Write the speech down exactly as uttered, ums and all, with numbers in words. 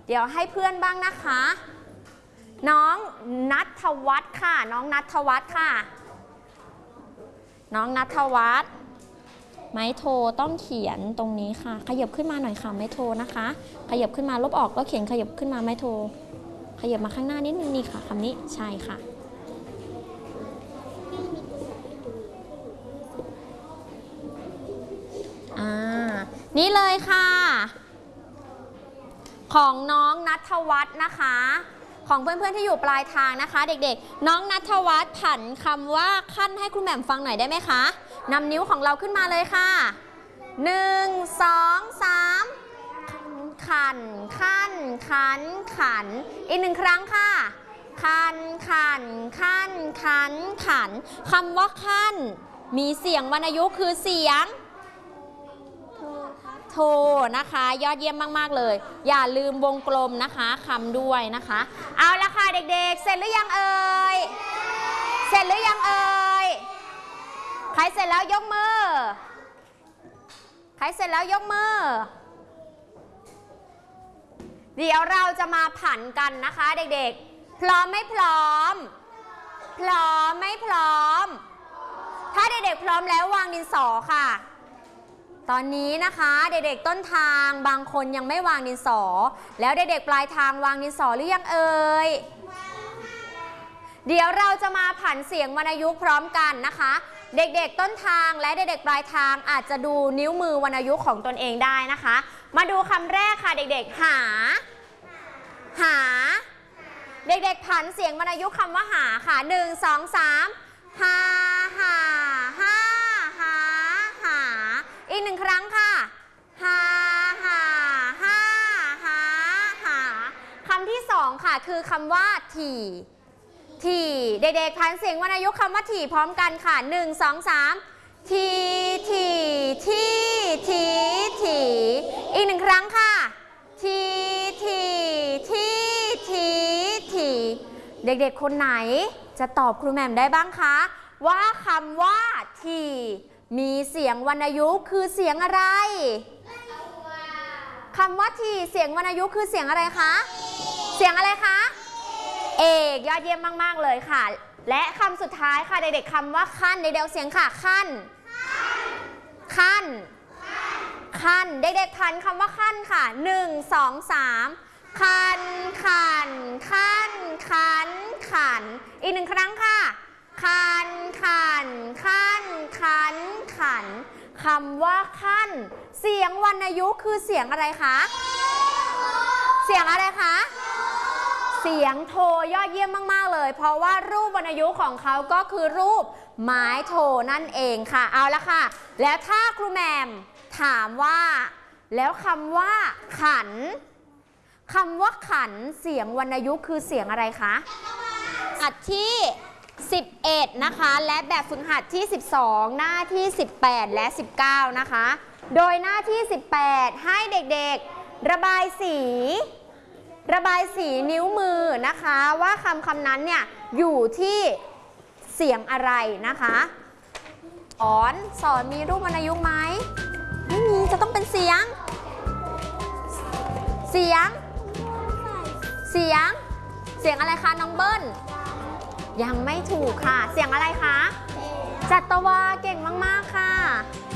เดี๋ยวให้เพื่อนบ้างนะคะน้องนัทวัฒน์ค่ะน้องนัทวัฒน์ค่ะน้องนัทวัฒน์ไม้โทต้องเขียนตรงนี้ค่ะขยับขึ้นมาหน่อยค่ะไม้โทนะคะขยับขึ้นมาลบออกก็เขียนขยับขึ้นมาไม้โทขยับมาข้างหน้านิดนึงนี่ค่ะคำนี้ใช่ค่ะอ่านี่เลยค่ะของน้องนัทวัฒน์นะคะของเพื่อนๆที่อยู่ปลายทางนะคะเด็กๆน้องนัทวัฒน์ผันคำว่าขั้นให้คุณแหม่มฟังหน่อยได้ไหมคะนำนิ้วของเราขึ้นมาเลยค่ะหนึ่งสองสามขันขั้นขันขันอีกหนึ่งครั้งค่ะขันขันขั้นขันขันคำว่าขั้นมีเสียงวรรณยุกต์คือเสียงโทนะคะยอดเยี่ยมมากๆเลยอย่าลืมวงกลมนะคะคำด้วยนะคะเอาละค่ะเด็กๆเสร็จหรือยังเอ่ยเสร็จหรือยังเอ่ยใครเสร็จแล้วยกมือใครเสร็จแล้วยกมือเดี๋ยวเราจะมาผันกันนะคะเด็กๆพร้อมไม่พร้อมพร้อมไม่พร้อมถ้าเด็กๆพร้อมแล้ววางดินสอค่ะตอนนี้นะคะเด็กๆต้นทางบางคนยังไม่วางดินสอแล้วเด็กๆปลายทางวางดินสอหรือยังเอ่ยเดี๋ยวเราจะมาผันเสียงวรรณยุกต์พร้อมกันนะคะเด็กๆต้นทางและเด็กๆปลายทางอาจจะดูนิ้วมือวรรณยุกต์ของตนเองได้นะคะมาดูคำแรกค่ะเด็กๆหาหาเด็กๆผันเสียงวรรณยุกต์คำว่าหาค่ะหนึ่งสองสามหาหาหาหาหาอีกหนึ่งครั้งค่ะหาหาหาหาหาคำที่สองค่ะคือคำว่าถี่ถี่เด็กๆผันเสียงวรรณยุกต์คำว่าถี่พร้อมกันค่ะหนึ่งสองสามทีทีทีทีทีอีกหนึ่งครั้งค่ะทีทีทีทีทีเด็กๆคนไหนจะตอบครูแหม่มได้บ้างคะว่าคำว่าทีมีเสียงวรรณยุกต์คือเสียงอะไรคำว่าทีเสียงวรรณยุกต์คือเสียงอะไรคะเสียงอะไรคะเอกยอดเยี่ยมมากๆเลยค่ะและคำสุดท้ายค่ะเด็กๆคำว่าขั้นเด็กๆเสียงค่ะขั้นขั้นขั้นเด็กๆพันคำว่าขั้นค่ะหนึ่งสองสามขันขันขั้นขันขันอีกหนึ่งครั้งค่ะขันขันขั้นขันขันคำว่าขั้นเสียงวรรณยุกต์คือเสียงอะไรคะเสียงอะไรคะเสียงโทยอดเยี่ยมมากๆเลยเพราะว่ารูปวรรณยุกต์ของเขาก็คือรูปไม้โทนั่นเองค่ะเอาละค่ะแล้วถ้าครูแหม่มถามว่าแล้วคำว่าขันคำว่าขันเสียงวรรณยุกต์คือเสียงอะไรคะอัดที่สิบเอ็ดนะคะและแบบฝึกหัดที่สิบสองหน้าที่สิบแปดและสิบเก้านะคะโดยหน้าที่สิบแปดให้เด็กๆระบายสีระบายสีนิ้วมือนะคะว่าคำคำนั้นเนี่ยอยู่ที่เสียงอะไรนะคะสอนสอนมีรูปวรรณยุกต์ไหมไม่มีจะต้องเป็นเสียงเสียงเสียงเสียงอะไรคะน้องเบิ้ลยังไม่ถูกค่ะเสียงอะไรคะจัตวาเก่งมากๆค่ะ